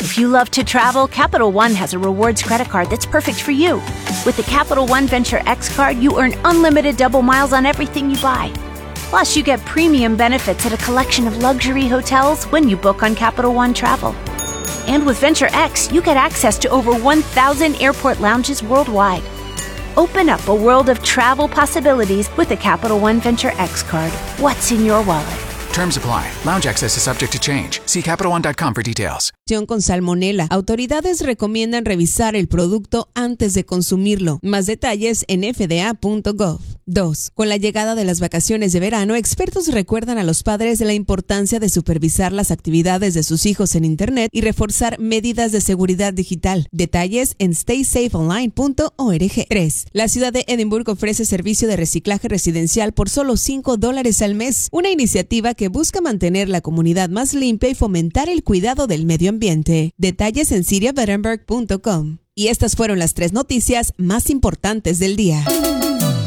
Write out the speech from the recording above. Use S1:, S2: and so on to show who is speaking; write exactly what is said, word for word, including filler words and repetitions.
S1: If you love to travel, Capital One has a rewards credit card that's perfect for you. With the Capital One Venture X card, you earn unlimited double miles on everything you buy. Plus, you get premium benefits at a collection of luxury hotels when you book on Capital One Travel. And with Venture X, you get access to over one thousand airport lounges worldwide. Open up a world of travel possibilities with the Capital One Venture X card. What's in your wallet?
S2: Terms apply. Lounge access is subject to change. See Capital One dot com for details.
S3: Con salmonela. Autoridades recomiendan revisar el producto antes de consumirlo. Más detalles en f d a punto gov. dos. Con la llegada de las vacaciones de verano, expertos recuerdan a los padres de la importancia de supervisar las actividades de sus hijos en Internet y reforzar medidas de seguridad digital. Detalles en stay safe online punto org. tres. La ciudad de Edimburgo ofrece servicio de reciclaje residencial por solo cinco dólares al mes. Una iniciativa que busca mantener la comunidad más limpia y fomentar el cuidado del medio ambiente. Detalles en siria bettenberg punto com. Y estas fueron las tres noticias más importantes del día.